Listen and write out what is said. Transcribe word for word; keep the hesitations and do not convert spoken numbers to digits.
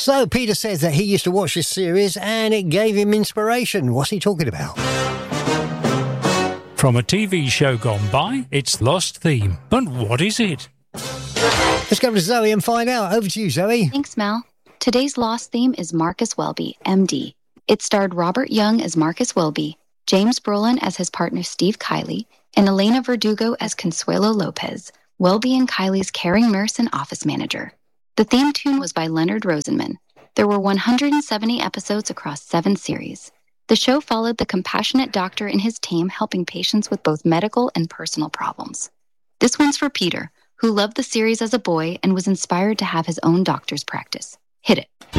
So Peter says that he used to watch this series and it gave him inspiration. What's he talking about? From a T V show gone by, it's Lost Theme. But what is it? Let's go to Zoe and find out. Over to you, Zoe. Thanks, Mel. Today's Lost theme is Marcus Welby, M D. It starred Robert Young as Marcus Welby, James Brolin as his partner Steve Kiley, and Elena Verdugo as Consuelo Lopez, Welby and Kiley's caring nurse and office manager. The theme tune was by Leonard Rosenman. There were one hundred seventy episodes across seven series. The show followed the compassionate doctor and his team helping patients with both medical and personal problems. This one's for Peter, who loved the series as a boy and was inspired to have his own doctor's practice. Hit it.